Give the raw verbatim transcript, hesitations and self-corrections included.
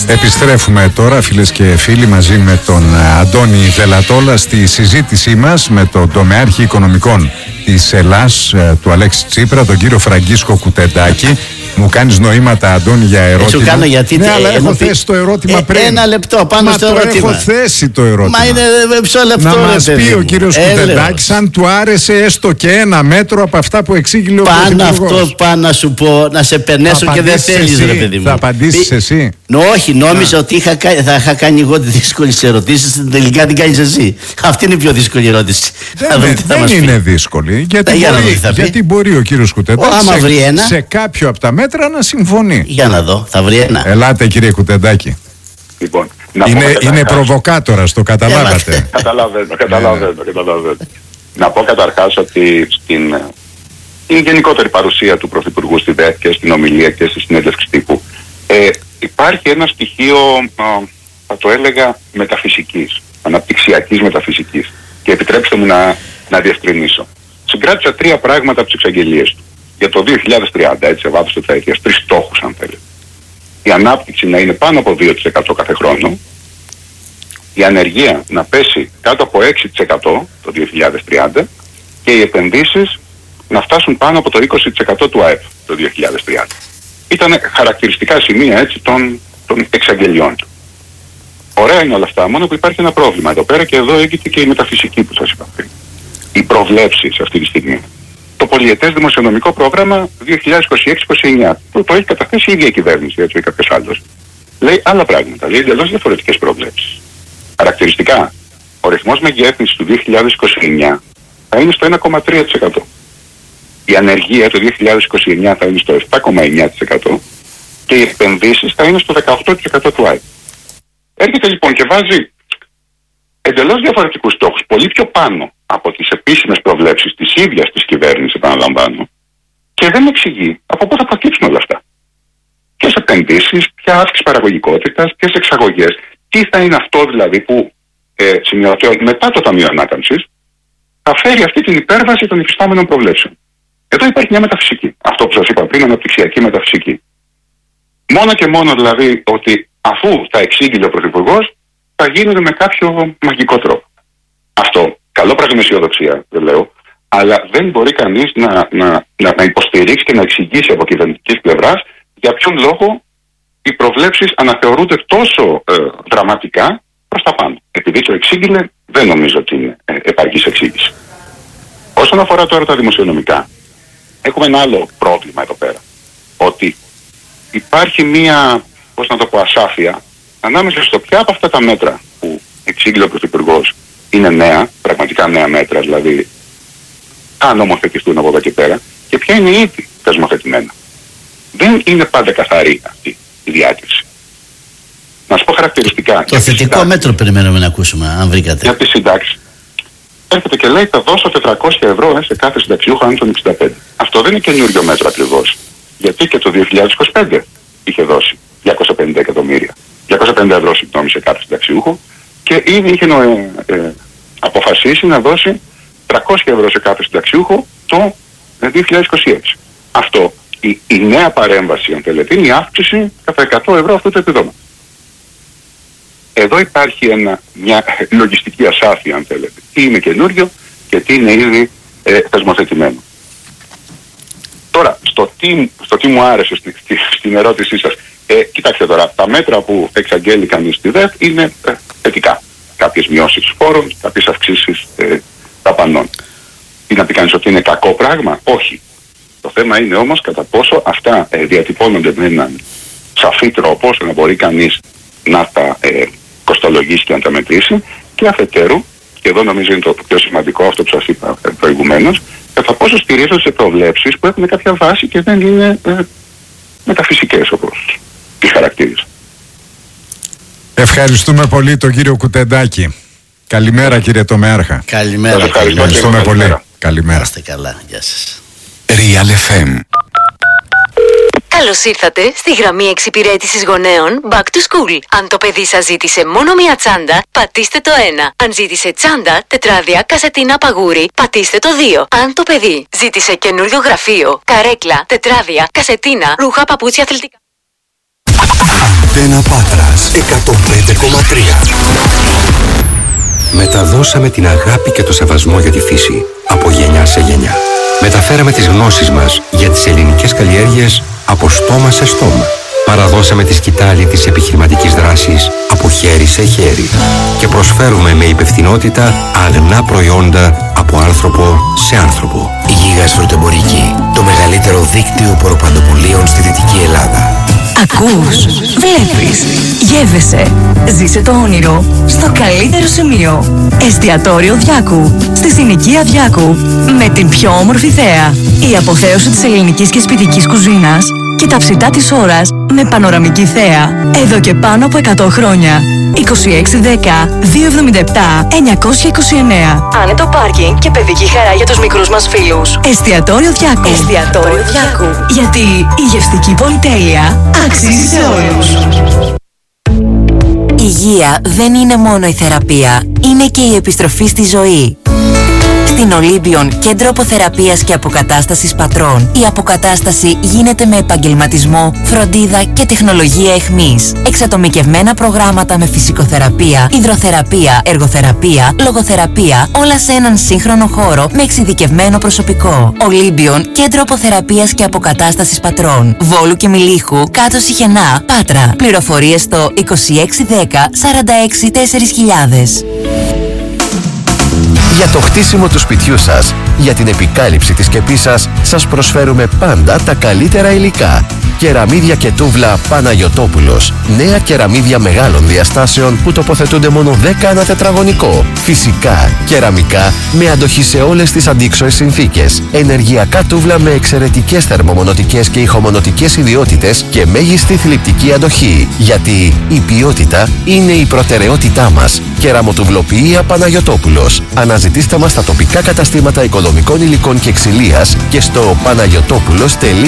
Επιστρέφουμε τώρα, φίλες και φίλοι, μαζί με τον Αντώνη Δελατόλα στη συζήτησή μας με τον τομεάρχη οικονομικών της Ελλάς, του Αλέξη Τσίπρα, τον κύριο Φραγκίσκο Κουτεντάκη. Μου κάνεις νοήματα, Αντώνη, για ερώτημα? Σου κάνω γιατί. Ναι, αλλά έχω θέσει το ερώτημα ε, πριν. Ένα λεπτό πάνω Μα στο το ερώτημα. έχω θέσει το ερώτημα. Μα είναι μισό λεπτό. Να μας ρε, πει ο κύριος ε, Κουτεντάκης αν του άρεσε έστω και ένα μέτρο από αυτά που εξήγηλε ο Πάνω Πρωθυπουργός. αυτό πάω να σου πω, να σε περνέσω και δεν θέλεις, ρε παιδί μου. Θα απαντήσεις εσύ? Όχι, νόμιζα ότι είχα, θα είχα κάνει εγώ τις δύσκολες ερωτήσεις. Τελικά την κάνεις εσύ. Αυτή είναι η πιο δύσκολη ερώτηση. Δεν, δεν, δεν είναι δύσκολη. Γιατί, για μπορεί, γιατί μπορεί ο κύριος Κουτεντάκης σε, σε κάποιο από τα μέτρα να συμφωνεί. Για να δω, θα βρει ένα. Ελάτε, κύριε Κουτεντάκη. Λοιπόν, είναι είναι προβοκάτορας, το καταλάβατε? Καταλαβαίνω, καταλαβαίνω, καταλαβαίνω. Να πω καταρχάς ότι στην, στην γενικότερη παρουσία του Πρωθυπουργού στη ΔΕΘ και στην ομιλία και στη συνέντευξη τύπου ε, υπάρχει ένα στοιχείο, α, θα το έλεγα, μεταφυσικής, αναπτυξιακής μεταφυσικής. Και επιτρέψτε μου να, να διευκρινίσω. Συγκράτησα τρία πράγματα από τις εξαγγελίες του για το δύο χιλιάδες τριάντα, έτσι, σε βάθος τετραετίας, τρεις στόχους αν θέλετε. Η ανάπτυξη να είναι πάνω από δύο τοις εκατό κάθε χρόνο, η ανεργία να πέσει κάτω από έξι τοις εκατό το δύο χιλιάδες τριάντα και οι επενδύσεις να φτάσουν πάνω από το είκοσι τοις εκατό του ΑΕΠ το δύο χιλιάδες τριάντα. Ήταν χαρακτηριστικά σημεία, έτσι, των, των εξαγγελιών του. Ωραία είναι όλα αυτά, μόνο που υπάρχει ένα πρόβλημα εδώ πέρα και εδώ έγκυται και η μεταφυσική που σας είπα πριν. Οι προβλέψεις αυτή τη στιγμή. Το πολυετές δημοσιονομικό πρόγραμμα δύο χιλιάδες είκοσι έξι είκοσι εννιά, που το έχει καταθέσει η ίδια η κυβέρνηση, έτσι, ή κάποιος άλλος, λέει άλλα πράγματα, λέει εντελώς διαφορετικές προβλέψεις. Χαρακτηριστικά, ο ρυθμός μεγέθυνσης του δύο χιλιάδες είκοσι εννιά θα είναι στο ένα κόμμα τρία τοις εκατό. Η ανεργία το δύο χιλιάδες είκοσι εννιά θα είναι στο επτά κόμμα εννιά τοις εκατό και οι επενδύσεις θα είναι στο δεκαοκτώ τοις εκατό του ΑΕΠ. Έρχεται λοιπόν και βάζει εντελώς διαφορετικούς στόχους, πολύ πιο πάνω από τις επίσημες προβλέψεις της ίδιας της κυβέρνησης, επαναλαμβάνω, και δεν εξηγεί από πού θα προκύψουν όλα αυτά. Ποιες επενδύσεις, ποια αύξηση παραγωγικότητας, ποιες εξαγωγές, τι θα είναι αυτό δηλαδή που ε, σημειωτέων μετά το Ταμείο Ανάκαμψης θα φέρει αυτή την υπέρβαση των υφιστάμενων προβλέψεων. Εδώ υπάρχει μια μεταφυσική. Αυτό που σας είπα πριν, αναπτυξιακή μεταφυσική. Μόνο και μόνο δηλαδή ότι αφού τα εξήγηλε ο Πρωθυπουργός, θα γίνονται με κάποιο μαγικό τρόπο. Αυτό, καλό πράγμα με αισιοδοξία, δεν λέω, αλλά δεν μπορεί κανείς να, να, να, να υποστηρίξει και να εξηγήσει από κυβερνητικής πλευράς για ποιον λόγο οι προβλέψεις αναθεωρούνται τόσο ε, δραματικά προς τα πάνω. Επειδή το εξήγηλε, δεν νομίζω ότι είναι ε, επαρκής εξήγηση. Όσον αφορά τώρα τα δημοσιονομικά, έχουμε ένα άλλο πρόβλημα εδώ πέρα. Ότι υπάρχει μία, πώς να το πω, ασάφεια ανάμεσα στο ποια από αυτά τα μέτρα που εξήγηλε ο Πρωθυπουργός είναι νέα, πραγματικά νέα μέτρα, δηλαδή αν νομοθετηθούν από εδώ και πέρα, και ποια είναι ήδη θεσμοθετημένα. Δεν είναι πάντα καθαρή αυτή η διάκριση. Να σου πω χαρακτηριστικά. Το θετικό μέτρο περιμένουμε να ακούσουμε, αν βρήκατε. Για τις συντάξεις. Έρχεται και λέει θα δώσω τετρακόσια ευρώ σε κάθε συνταξιούχο άνω των εξήντα πέντε. Αυτό δεν είναι καινούριο μέτρο ακριβώς. Γιατί και το δύο χιλιάδες είκοσι πέντε είχε δώσει διακόσια πενήντα εκατομμύρια. διακόσια πενήντα ευρώ συγγνώμη σε κάθε συνταξιούχο και ήδη είχε ε, ε, αποφασίσει να δώσει τριακόσια ευρώ σε κάθε συνταξιούχο το δύο χιλιάδες είκοσι έξι. Αυτό, η, η νέα παρέμβαση, αν θέλετε, είναι η αύξηση κατά εκατό ευρώ αυτού του επιδόματος. Εδώ υπάρχει ένα, μια λογιστική ασάφεια, αν θέλετε. Τι είναι καινούριο και τι είναι ήδη ε, θεσμοθετημένο. Τώρα, στο τι, στο τι μου άρεσε στη, στη, στην ερώτησή σας, ε, κοιτάξτε τώρα, τα μέτρα που εξαγγέλει κανείς στη ΔΕΘ είναι ε, θετικά. Κάποιες μειώσεις φόρων, κάποιες αυξήσεις ε, δαπανών. Τι να πει κανείς ότι είναι κακό πράγμα? Όχι. Το θέμα είναι όμως κατά πόσο αυτά ε, διατυπώνονται με έναν σαφή τρόπο ώστε να μπορεί κανείς να τα ε, κοστολογήσει και να τα μετρήσει, και αφετέρου, και εδώ νομίζω είναι το πιο σημαντικό αυτό που σας είπα ε, προηγουμένως, κατά πόσο στηρίζονται σε προβλέψεις που έχουν κάποια βάση και δεν είναι ε, μεταφυσικές όπως τις χαρακτήριζα. Ευχαριστούμε πολύ τον κύριο Κουτεντάκη. Καλημέρα κύριε Τομεάρχα. Καλημέρα. Ευχαριστούμε πολύ. Καλημέρα. Καλημέρα. Είστε καλά. Γεια σας. Real εφ εμ. Καλώς ήρθατε στη γραμμή εξυπηρέτησης γονέων Back to School. Αν το παιδί σας ζήτησε μόνο μία τσάντα, πατήστε το ένα. Αν ζήτησε τσάντα, τετράδια, κασετίνα, παγούρι, πατήστε το δύο. Αν το παιδί ζήτησε καινούριο γραφείο, καρέκλα, τετράδια, κασετίνα, ρούχα, παπούτσια, αθλητικά. Αντένα Πάτρας εκατόν πέντε κόμμα τρία. Μεταδώσαμε την αγάπη και το σεβασμό για τη φύση από γενιά σε γενιά. Μεταφέραμε τις γνώσεις μας για τις ελληνικές καλλιέργειες από στόμα σε στόμα. Παραδώσαμε τη σκητάλη της επιχειρηματικής δράσης από χέρι σε χέρι. Και προσφέρουμε με υπευθυνότητα αγνά προϊόντα από άνθρωπο σε άνθρωπο. Γίγας Φρουτεμπορική, το μεγαλύτερο δίκτυο ποροπαντοπολίων στη Δυτική Ελλάδα. Ακούς, βλέπεις, γεύεσαι. Ζήσε το όνειρο στο καλύτερο σημείο. Εστιατόριο Διάκου, στη συνοικία Διάκου, με την πιο όμορφη θέα. Η αποθέωση της ελληνικής και σπιτικής κουζίνας και τα ψητά της ώρας με πανοραμική θέα. Εδώ και πάνω από εκατό χρόνια. είκοσι έξι δέκα διακόσια εβδομήντα επτά εννιακόσια είκοσι εννέα. Άνετο πάρκινγκ και παιδική χαρά για τους μικρούς μας φίλους. Εστιατόριο Διάκου. Εστιατόριο Διάκου. Γιατί η γευστική πολυτέλεια αξίζει σε όλους. Η υγεία δεν είναι μόνο η θεραπεία, είναι και η επιστροφή στη ζωή. Στην Ολύμπιον, κέντρο αποθεραπείας και αποκατάστασης πατρών, η αποκατάσταση γίνεται με επαγγελματισμό, φροντίδα και τεχνολογία εχμής. Εξατομικευμένα προγράμματα με φυσικοθεραπεία, υδροθεραπεία, εργοθεραπεία, λογοθεραπεία, όλα σε έναν σύγχρονο χώρο με εξειδικευμένο προσωπικό. Ολύμπιον, κέντρο αποθεραπείας και αποκατάστασης πατρών. Βόλου και Μιλίχου, κάτω Σιχενά, Πάτρα. Πληροφορίες στο είκοσι έξι δέκα σαράντα έξι τέσσερα χιλιάδες. Για το χτίσιμο του σπιτιού σας, για την επικάλυψη της σκεπής σας, σας προσφέρουμε πάντα τα καλύτερα υλικά. Κεραμίδια και τούβλα Παναγιωτόπουλος. Νέα κεραμίδια μεγάλων διαστάσεων που τοποθετούνται μόνο δέκα ανά τετραγωνικό. Φυσικά, κεραμικά με αντοχή σε όλες τις αντίξωες συνθήκες. Ενεργειακά τούβλα με εξαιρετικές θερμομονωτικές και ηχομονωτικές ιδιότητες και μέγιστη θλιπτική αντοχή. Γιατί η ποιότητα είναι η προτεραιότητά μας. Κεραμοτουβλοποιία Παναγιωτόπουλος. Αναζητήστε μας στα τοπικά καταστήματα οικοδομικών υλικών και ξυλίας και στο παναγιωτόπουλος τελεία